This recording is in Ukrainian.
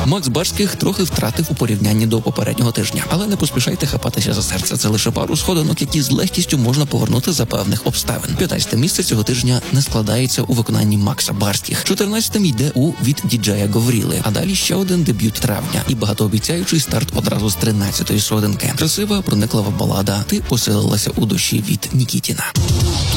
Макс Барських трохи втратив у порівнянні до попереднього тижня, але не поспішайте хапатися за серце. Це лише пару сходинок, які з легкістю можна повернути за певних обставин. 15 місце цього тижня не складається у виконанні Макса Барських. 14-м йде у «Від діджея Гавріли», а далі ще один дебют травня і багатообіцяючий старт одразу з 13-ї сходинки. Красива, прониклива балада «Ти поселилася у душі» від Нікітіна.